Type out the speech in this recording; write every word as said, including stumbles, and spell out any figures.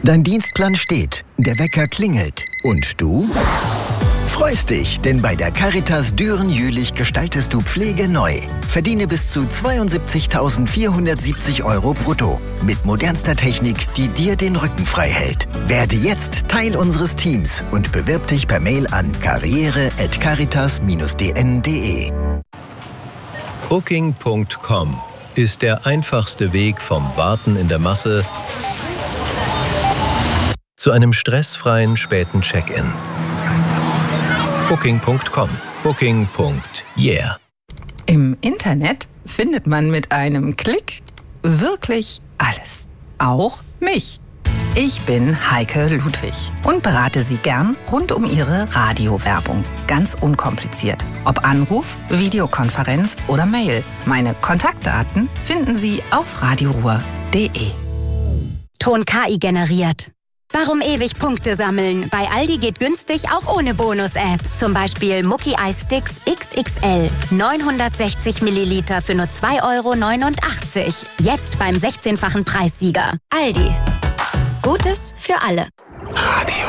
Dein Dienstplan steht, der Wecker klingelt. Und du? Freust dich, denn bei der Caritas Düren-Jülich gestaltest du Pflege neu. Verdiene bis zu zweiundsiebzigtausendvierhundertsiebzig Euro brutto. Mit modernster Technik, die dir den Rücken frei hält. Werde jetzt Teil unseres Teams und bewirb dich per Mail an karriere at caritas dash d n punkt d e. Booking Punkt com ist der einfachste Weg vom Warten in der Masse zu einem stressfreien späten Check-in. Booking Punkt com. Booking. Yeah. Im Internet findet man mit einem Klick wirklich alles. Auch mich. Ich bin Heike Ludwig und berate Sie gern rund um Ihre Radiowerbung. Ganz unkompliziert. Ob Anruf, Videokonferenz oder Mail. Meine Kontaktdaten finden Sie auf radioruhr punkt d e. Ton K I generiert. Warum ewig Punkte sammeln? Bei Aldi geht günstig auch ohne Bonus-App. Zum Beispiel Mucki Eis Sticks X X L. neunhundertsechzig Milliliter für nur zwei Euro neunundachtzig. Jetzt beim sechzehnfachen Preissieger. Aldi. Gutes für alle.